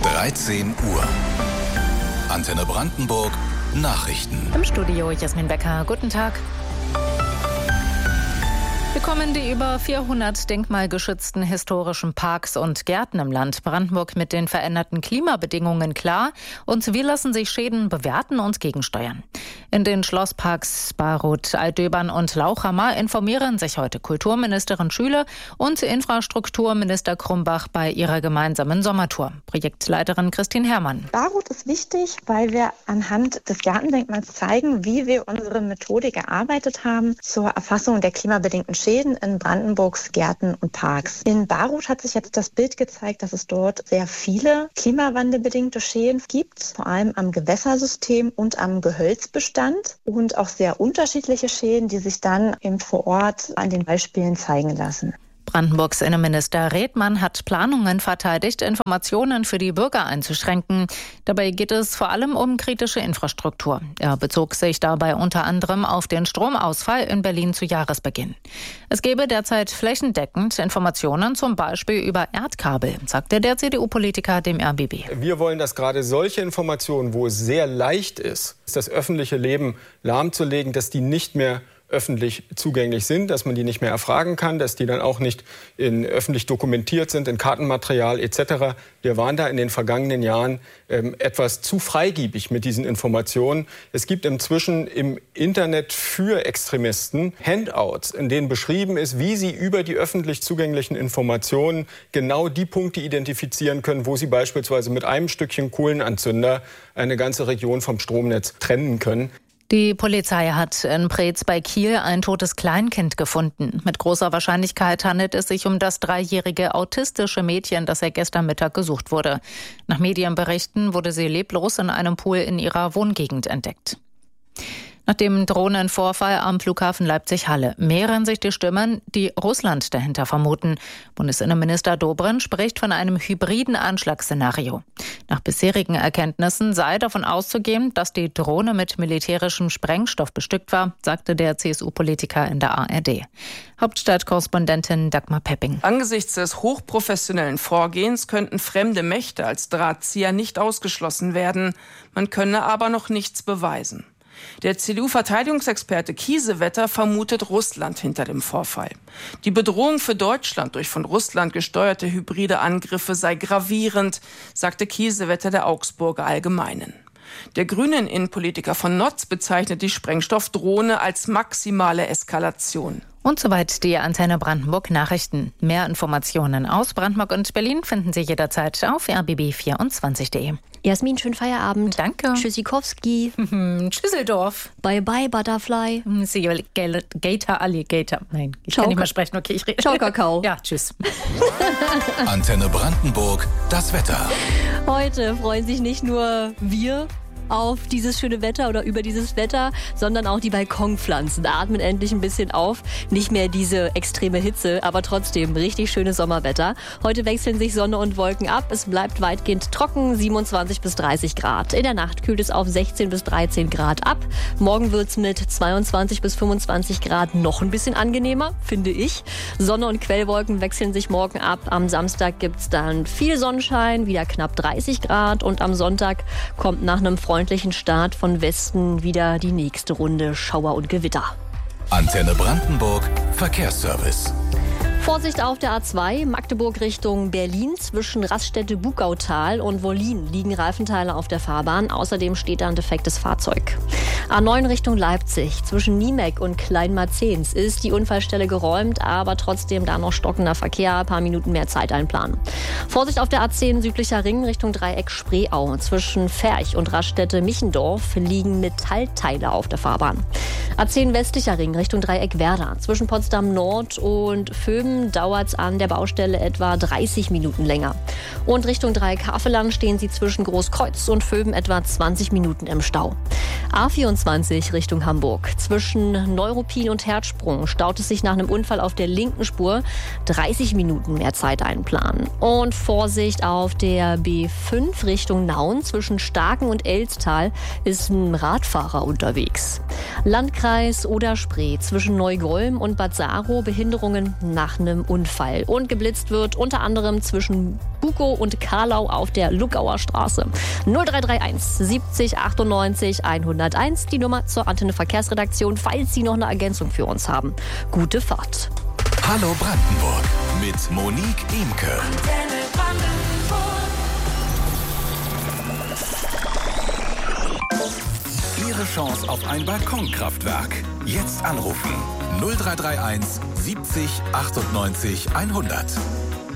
13 Uhr. Antenne Brandenburg Nachrichten. Im Studio Jasmin Becker. Guten Tag. Wir kommen die über 400 denkmalgeschützten historischen Parks und Gärten im Land Brandenburg mit den veränderten Klimabedingungen klar und wir lassen sich Schäden bewerten und gegensteuern. In den Schlossparks Baruth, Altdöbern und Lauchhammer informieren sich heute Kulturministerin Schüle und Infrastrukturminister Krumbach bei ihrer gemeinsamen Sommertour. Projektleiterin Christine Herrmann. Baruth ist wichtig, weil wir anhand des Gartendenkmals zeigen, wie wir unsere Methodik erarbeitet haben zur Erfassung der klimabedingten Schäden in Brandenburgs Gärten und Parks. In Baruth hat sich jetzt das Bild gezeigt, dass es dort sehr viele klimawandelbedingte Schäden gibt, vor allem am Gewässersystem und am Gehölzbestand und auch sehr unterschiedliche Schäden, die sich dann eben vor Ort an den Beispielen zeigen lassen. Brandenburgs Innenminister Redmann hat Planungen verteidigt, Informationen für die Bürger einzuschränken. Dabei geht es vor allem um kritische Infrastruktur. Er bezog sich dabei unter anderem auf den Stromausfall in Berlin zu Jahresbeginn. Es gebe derzeit flächendeckend Informationen, zum Beispiel über Erdkabel, sagte der CDU-Politiker dem RBB. Wir wollen, dass gerade solche Informationen, wo es sehr leicht ist, das öffentliche Leben lahmzulegen, dass die nicht mehr öffentlich zugänglich sind, dass man die nicht mehr erfragen kann, dass die dann auch nicht öffentlich dokumentiert sind, in Kartenmaterial etc. Wir waren da in den vergangenen Jahren etwas zu freigebig mit diesen Informationen. Es gibt inzwischen im Internet für Extremisten Handouts, in denen beschrieben ist, wie sie über die öffentlich zugänglichen Informationen genau die Punkte identifizieren können, wo sie beispielsweise mit einem Stückchen Kohlenanzünder eine ganze Region vom Stromnetz trennen können. Die Polizei hat in Preetz bei Kiel ein totes Kleinkind gefunden. Mit großer Wahrscheinlichkeit handelt es sich um das 3-jährige autistische Mädchen, das seit gestern Mittag gesucht wurde. Nach Medienberichten wurde sie leblos in einem Pool in ihrer Wohngegend entdeckt. Nach dem Drohnenvorfall am Flughafen Leipzig-Halle mehren sich die Stimmen, die Russland dahinter vermuten. Bundesinnenminister Dobrindt spricht von einem hybriden Anschlagsszenario. Nach bisherigen Erkenntnissen sei davon auszugehen, dass die Drohne mit militärischem Sprengstoff bestückt war, sagte der CSU-Politiker in der ARD. Hauptstadtkorrespondentin Dagmar Pepping. Angesichts des hochprofessionellen Vorgehens könnten fremde Mächte als Drahtzieher nicht ausgeschlossen werden. Man könne aber noch nichts beweisen. Der CDU-Verteidigungsexperte Kiesewetter vermutet Russland hinter dem Vorfall. Die Bedrohung für Deutschland durch von Russland gesteuerte hybride Angriffe sei gravierend, sagte Kiesewetter der Augsburger Allgemeinen. Der grünen Innenpolitiker von Notz bezeichnet die Sprengstoffdrohne als maximale Eskalation. Und soweit die Antenne Brandenburg Nachrichten. Mehr Informationen aus Brandenburg und Berlin finden Sie jederzeit auf rbb24.de. Jasmin, schönen Feierabend. Danke. Tschüssikowski. Tschüsseldorf. Bye bye Butterfly. See you Gator, Alligator. Nein, ich Ciao, kann nicht mehr sprechen. Okay, ich rede. Ciao, Kakao. Ja, tschüss. Antenne Brandenburg, das Wetter. Heute freuen sich nicht nur wir auf dieses schöne Wetter oder über dieses Wetter, sondern auch die Balkonpflanzen. Atmen endlich ein bisschen auf. Nicht mehr diese extreme Hitze, aber trotzdem richtig schönes Sommerwetter. Heute wechseln sich Sonne und Wolken ab. Es bleibt weitgehend trocken, 27 bis 30 Grad. In der Nacht kühlt es auf 16 bis 13 Grad ab. Morgen wird es mit 22 bis 25 Grad noch ein bisschen angenehmer, finde ich. Sonne und Quellwolken wechseln sich morgen ab. Am Samstag gibt es dann viel Sonnenschein, wieder knapp 30 Grad. Und am Sonntag kommt nach einem freundlichen Start von Westen wieder die nächste Runde Schauer und Gewitter. Antenne Brandenburg Verkehrsservice. Vorsicht auf der A2, Magdeburg Richtung Berlin. Zwischen Raststätte-Bugautal und Wollin liegen Reifenteile auf der Fahrbahn. Außerdem steht da ein defektes Fahrzeug. A9 Richtung Leipzig. Zwischen Niemek und Kleinmarzens ist die Unfallstelle geräumt, aber trotzdem da noch stockender Verkehr. Ein paar Minuten mehr Zeit einplanen. Vorsicht auf der A10 südlicher Ring Richtung Dreieck Spreeau. Zwischen Ferch und Raststätte Michendorf liegen Metallteile auf der Fahrbahn. A10 westlicher Ring Richtung Dreieck Werder. Zwischen Potsdam Nord und Vöben dauert es an der Baustelle etwa 30 Minuten länger. Und Richtung Dreieck Havelland stehen sie zwischen Großkreuz und Vöben etwa 20 Minuten im Stau. A24 Richtung Hamburg. Zwischen Neuruppin und Herzsprung staut es sich nach einem Unfall auf der linken Spur. 30 Minuten mehr Zeit einplanen. Und Vorsicht auf der B5 Richtung Nauen. Zwischen Starken und Elstal ist ein Radfahrer unterwegs. Landkreis Oder-Spree. Zwischen Neugolm und Bad Saro Behinderungen nach einem Unfall. Und geblitzt wird unter anderem zwischen Bukow und Karlau auf der Luckauer Straße. 0331 70 98 101, die Nummer zur Antenne Verkehrsredaktion, falls Sie noch eine Ergänzung für uns haben. Gute Fahrt. Hallo Brandenburg mit Monique Imke. Ihre Chance auf ein Balkonkraftwerk. Jetzt anrufen. 0331 70 98 100.